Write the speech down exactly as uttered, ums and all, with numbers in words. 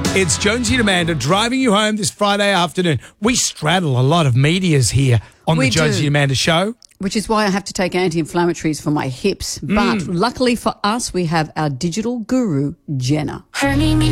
It's Jonesy and Amanda driving you home this Friday afternoon. We straddle a lot of medias here on We the Jonesy do. and Amanda show. Which is why I have to take anti-inflammatories for my hips. But luckily for us, we have our digital guru, Jenna.